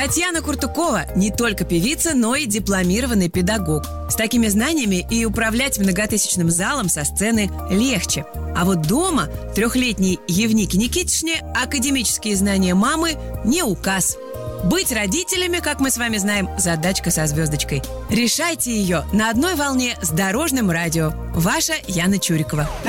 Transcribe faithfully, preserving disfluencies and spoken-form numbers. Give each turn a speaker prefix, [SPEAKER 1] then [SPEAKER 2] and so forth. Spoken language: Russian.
[SPEAKER 1] Татьяна Куртукова не только певица, но и дипломированный педагог. С такими знаниями и управлять многотысячным залом со сцены легче. А вот дома трехлетней Евнике Никитишне академические знания мамы не указ. Быть родителями, как мы с вами знаем, задачка со звездочкой. Решайте ее на одной волне с Дорожным радио. Ваша Яна Чурикова.